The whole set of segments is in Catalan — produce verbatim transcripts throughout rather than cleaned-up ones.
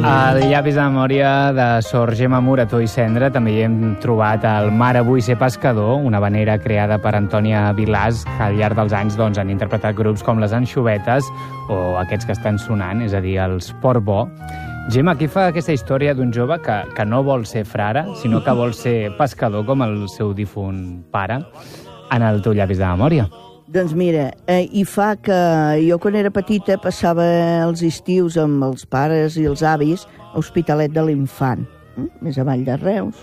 Al Llavis de memòria de Sor Gemma Morató i Cendra també hi hem trobat el Mare vull ser pescador, una vanera creada per Antònia Vilàs, que al llarg dels anys doncs, han interpretat grups com les Anxovetes o aquests que estan sonant, és a dir, els Port Bo. Gemma, qui fa aquesta història d'un jove que, que no vol ser frare, sinó que vol ser pescador com el seu difunt pare, en el teu Llavis de memòria? Doncs mira, eh, i fa que jo quan era petita passava els estius amb els pares i els avis a Hospitalet de l'Infant, eh, més avall de Reus.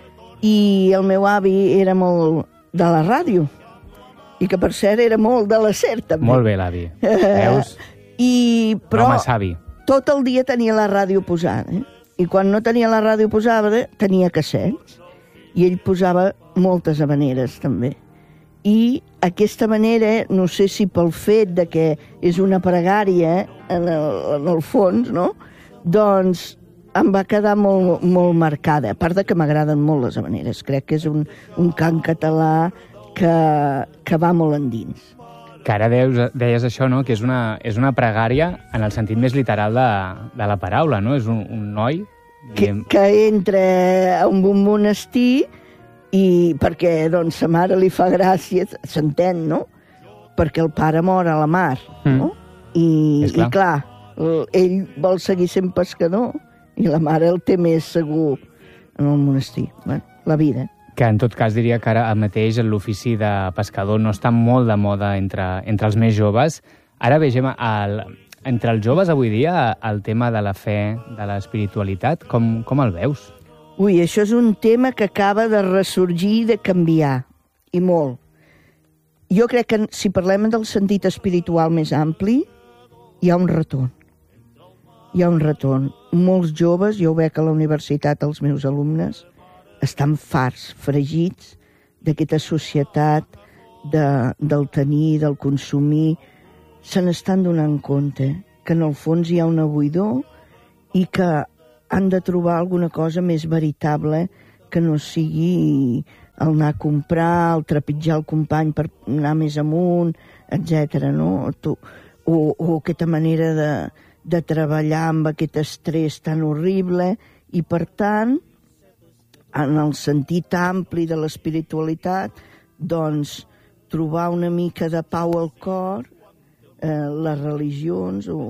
I el meu avi era molt de la ràdio, i que per cert era molt de la SER també. Molt bé, l'avi. Veus? I, però home savi. Tot el dia tenia la ràdio posada, eh? I quan no tenia la ràdio posada tenia cassets, i ell posava moltes havaneres també. I aquesta manera, no sé si pel fet de que és una pregària en el, en el fons, no? Doncs em va quedar molt, molt marcada. A part de que m'agraden molt les havaneres. Crec que és un, un cant català que, que va molt endins. Que ara deies, deies això, no? Que és una, és una pregària en el sentit més literal de, de la paraula, no? És un, un noi... Que, que entra a un monestir i perquè, doncs, sa mare li fa gràcia, s'entén, no? Perquè el pare mor a la mar, no? Mm. I, clar. I, clar, ell vol seguir sent pescador i la mare el té més segur en el monestir. Bueno, la vida. Que, en tot cas, diria que ara mateix l'ofici de pescador no està molt de moda entre, entre els més joves. Ara bé, Gemma, el, entre els joves avui dia, el tema de la fe, de l'espiritualitat, com, com el veus? Ui, això és un tema que acaba de ressorgir i de canviar, i molt. Jo crec que si parlem del sentit espiritual més ampli, hi ha un retorn. Hi ha un retorn. Molts joves, jo ho veig a la universitat, els meus alumnes, estan farts, fregits d'aquesta societat de, del tenir, del consumir. Se n'estan donant compte que en el fons hi ha una buidor i que han de trobar alguna cosa més veritable que no sigui el anar a comprar, el trepitjar el company per anar més amunt, etcètera, no? Tu, o, o aquesta manera de, de treballar amb aquest estrès tan horrible i, per tant, en el sentit ampli de l'espiritualitat, doncs, trobar una mica de pau al cor, eh, les religions o,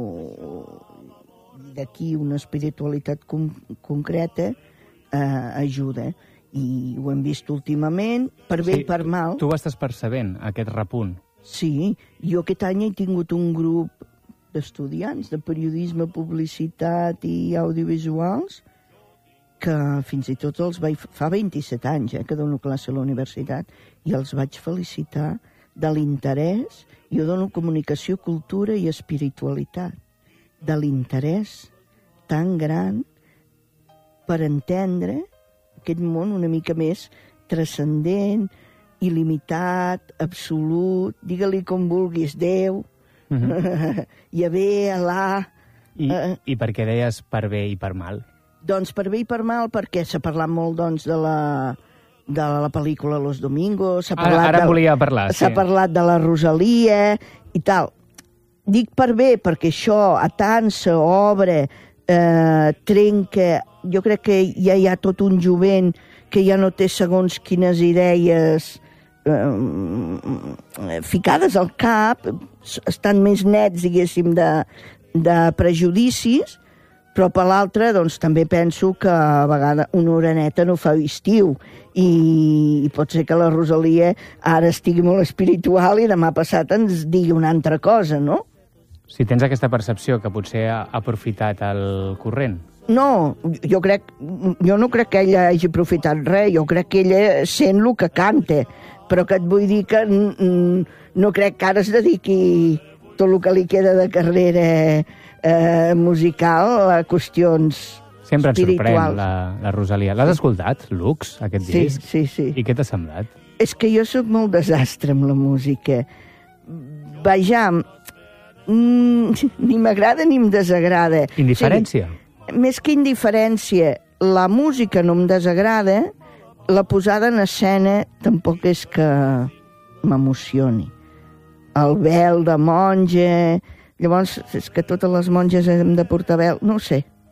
d'aquí una espiritualitat com, concreta eh, ajuda. I ho hem vist últimament, per bé sí, i per mal. Tu ho estàs percebent, aquest repunt? Sí, jo aquest any he tingut un grup d'estudiants de periodisme, publicitat i audiovisuals que fins i tot els vaig... Fa vint-i-set anys eh, que dono classe a la universitat i els vaig felicitar de l'interès. Jo dono comunicació, cultura i espiritualitat. De l'interès tan gran per entendre aquest món una mica més transcendent, il·limitat, absolut, digue-li com vulguis, Déu, uh-huh. Yahvé, Alà... I, eh, I per què deies per bé i per mal? Doncs per bé i per mal perquè s'ha parlat molt doncs, de la... de la pel·lícula Los Domingos, s'ha parlat, ara, ara de, volia parlar, s'ha sí. parlat de la Rosalia i tal. Dic per bé perquè això atansa, obre, eh, trenca... Jo crec que ja hi ha tot un jovent que ja no té segons quines idees eh, ficades al cap, estan més nets, diguéssim, de, de prejudicis, però per l'altra, doncs, també penso que a vegades una oreneta no fa estiu i, i pot ser que la Rosalia ara estigui molt espiritual i demà passat ens digui una altra cosa, no? Si tens aquesta percepció que potser ha aprofitat el corrent. No, jo crec, jo no crec que ella hagi aprofitat res, jo crec que ella sent el que canta, però que et vull dir que no crec que ara es dediqui tot el que li queda de carrera eh, musical a qüestions Sempre et espirituals. sorprèn la, la Rosalia. L'has escoltat, Lux, aquest sí, disc? Sí, sí. I què t'ha semblat? És que jo sóc molt desastre amb la música. Vaja, mm, ni m'agrada ni em desagrada. Indiferència? O sigui, més que indiferència, la música no em desagrada, la posada en escena tampoc és que m'emocioni. El vel de monja... Llavors, és que totes les monges hem de portar vel, no ho sé.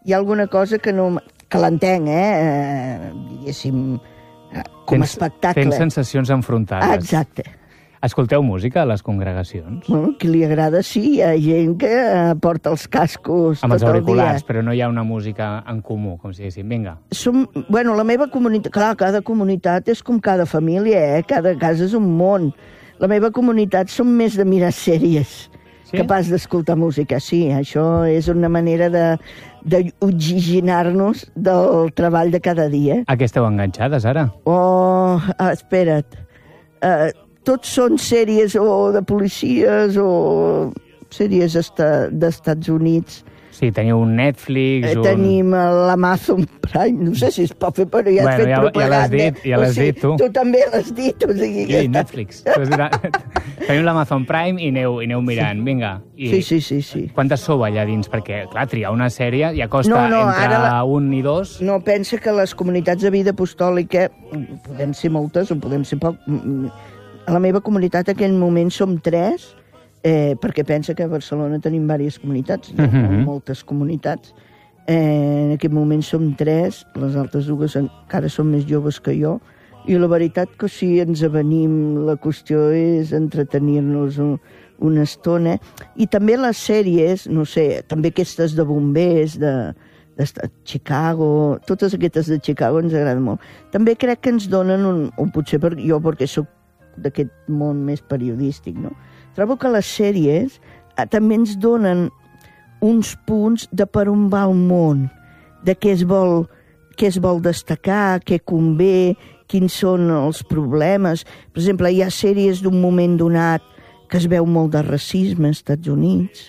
hi ha alguna cosa que no... que l'entenc, eh? eh diguéssim, com a tens, espectacle. Tens sensacions enfrontades. Ah, exacte. Escolteu música a les congregacions? Bueno, qui li agrada sí, hi ha gent que porta els cascos amb tot els auriculars, el dia. però no hi ha una música en comú, com si diguéssim, vinga. Som, bueno, la meva comunitat... Clar, cada comunitat és com cada família, eh? Cada casa és un món. La meva comunitat som més de mirar sèries, sí? Capaç d'escoltar música. Sí, això és una manera de, de oxigenar-nos del treball de cada dia. A què esteu enganxades, ara? Oh, ah, espera't. Uh, tots són sèries o de policies o sèries d'Estats Units. Sí, teniu un Netflix... Eh, un... Tenim l'Amazon Prime, no sé si es pot fer, però ja bueno, has fet ja, propaganda. Ja l'has dit, ja l'has o sigui, dit, tu. Tu també l'has dit. O sigui, I Netflix. Tenim l'Amazon Prime i aneu, i aneu mirant, sí. Vinga. I sí, sí, sí, sí. Quantes sou allà dins? Perquè, clar, triar una sèrie ja costa no, no, entre la... un i dos. No, pensa que les comunitats de vida apostòlica, podem ser moltes o podem ser poc... A la meva comunitat, en aquell moment, som tres, eh, perquè pensa que a Barcelona tenim diverses comunitats, no? uh-huh. moltes comunitats. Eh, en aquest moment som tres, les altres dues encara són més joves que jo, i la veritat que si ens avenim, la qüestió és entretenir-nos un, una estona. I també les sèries, no sé, també aquestes de bombers, de, de Chicago, totes aquestes de Chicago ens agraden molt. També crec que ens donen, un, o potser per, jo perquè sóc d'aquest món més periodístic, no? Trobo que les sèries eh, també ens donen uns punts de per on va el món, de què es vol, què es vol destacar, què convé, quins són els problemes. Per exemple, hi ha sèries d'un moment donat que es veu molt de racisme als Estats Units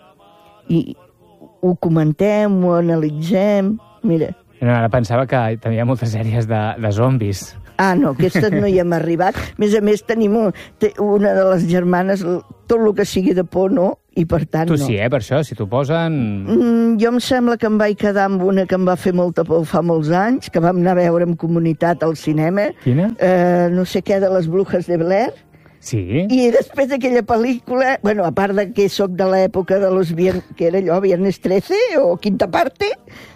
i ho comentem, ho analitzem, mira. No, ara pensava que també hi ha moltes sèries de, de zombis. Ah, no, aquestes no hi hem arribat. A més a més, tenim un, una de les germanes, tot el que sigui de por, no, i per tant tu no. Tu sí, eh, per això, si t'ho posen... Mm, jo em sembla que em vaig quedar amb una que em va fer molta por fa molts anys, que vam anar a veure en comunitat al cinema. Quina? Eh, no sé què, de les Brujas de Blair. Sí. I després d'aquella pel·lícula, bueno, a part de que sóc de l'època de los viernes, que era allò, Viernes trece o Quinta Parte...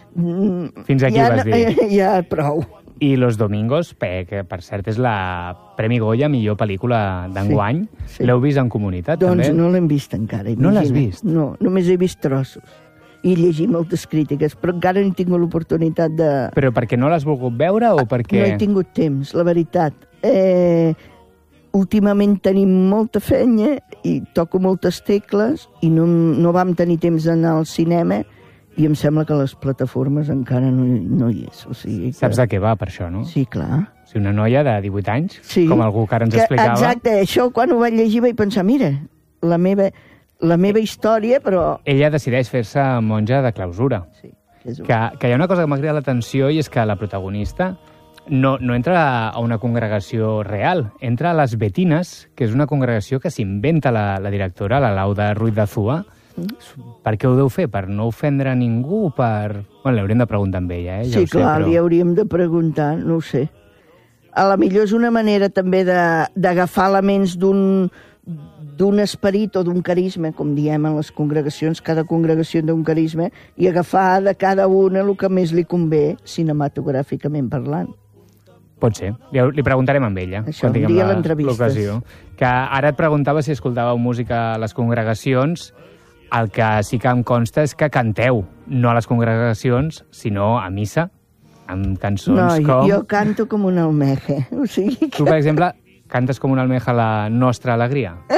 Fins aquí ja, vas dir. Ja, prou. I Los Domingos, que per cert és la Premi Goya millor pel·lícula d'enguany. Sí, sí. L'heu vist en comunitat, doncs també? Doncs no l'hem vist encara. Imagina. No l'has vist? No, només he vist trossos. I llegir moltes crítiques, però encara no he tingut l'oportunitat de... Però perquè no l'has volgut veure o perquè... No he tingut temps, la veritat. Eh, últimament tenim molta feina i toco moltes tecles i no, no vam tenir temps d'anar al cinema i em sembla que les plataformes encara no, no hi és. O sigui que... Saps de què va, per això, no? Sí, clar. O sigui, una noia de divuit anys, sí, com algú que ara ens que, explicava... Exacte, això quan ho vaig llegir vaig pensar, mira, la meva, la meva història, però... Ella decideix fer-se monja de clausura. Sí, que, és... que, que hi ha una cosa que m'ha cridat l'atenció i és que la protagonista no, no entra a una congregació real, entra a les Betines, que és una congregació que s'inventa la, la directora, la Lauda Ruiz de Zúa. Mm. Per què ho deu fer? Per no ofendre ningú? Per... Bueno, l'hauríem de preguntar amb ella, eh? Ja sí, ho sé, clar, però... li hauríem de preguntar, no ho sé. A la millor és una manera també d'agafar elements d'un d'un esperit o d'un carisma, com diem en les congregacions, cada congregació d'un carisma, i agafar de cada una el que més li convé cinematogràficament parlant. Pot ser. Li preguntarem amb ella. Això, quan un dia l'entrevistes. Que ara et preguntava si escoltàveu música a les congregacions. El que sí que em consta és que canteu, no a les congregacions, sinó a missa, amb cançons no, com... No, jo canto com un almeja. O sigui que... Tu, per exemple, cantes com una almeja la nostra alegria?